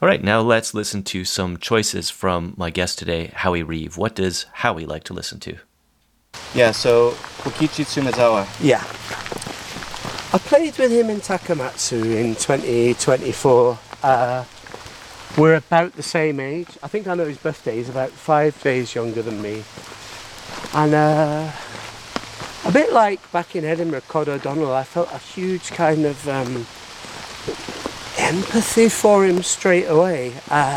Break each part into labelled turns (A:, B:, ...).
A: All right, now let's listen to some choices from my guest today, Howie Reeve. What does Howie like to listen to?
B: Yeah, so Kokichi Tsumezawa.
C: Yeah. I played with him in Takamatsu in 2024. We're about the same age. I think I know his birthday. He's about 5 days younger than me. And a bit like back in Edinburgh, Cod O'Donnell, I felt a huge kind of empathy for him straight away.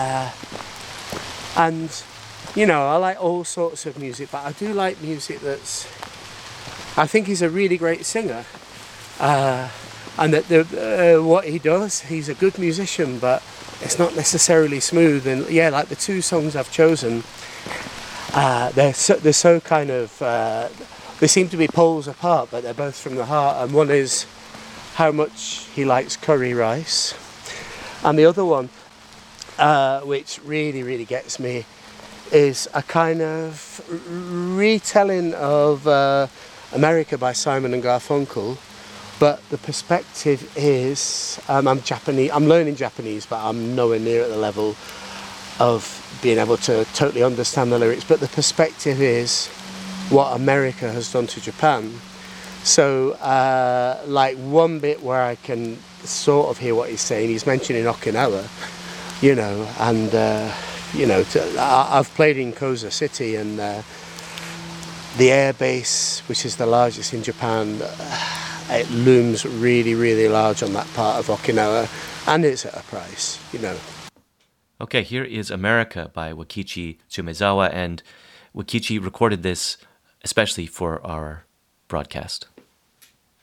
C: And, you know, I like all sorts of music, but I do like music that's... I think he's a really great singer. And that what he does, he's a good musician, but it's not necessarily smooth. And yeah, like the two songs I've chosen, they're so kind of... they seem to be poles apart, but they're both from the heart. And one is how much he likes curry rice. And the other one, which really, really gets me, is a kind of retelling of America by Simon and Garfunkel. But the perspective is, I'm Japanese. I'm learning Japanese, but I'm nowhere near at the level of being able to totally understand the lyrics. But the perspective is what America has done to Japan. So, like one bit where I can sort of hear what he's saying. He's mentioning Okinawa, you know, and you know, I've played in Koza City, and the air base, which is the largest in Japan. It looms really, really large on that part of Okinawa, and it's at a price, you know.
A: Okay, here is America by Wakichi Tsumezawa, and Wakichi recorded this especially for our broadcast.